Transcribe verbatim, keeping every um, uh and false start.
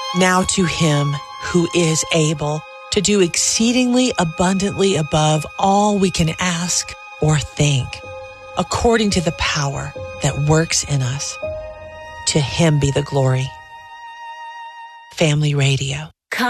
Now to him who is able to do exceedingly abundantly above all we can ask or think, according to the power that works in us. To him be the glory. Family Radio.